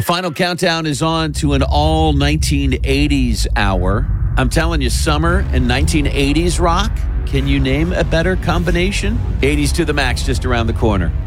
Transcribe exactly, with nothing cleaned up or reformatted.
final countdown is on to an all nineteen eighties hour. I'm telling you, summer and nineteen eighties rock. Can you name a better combination? eighties to the max just around the corner.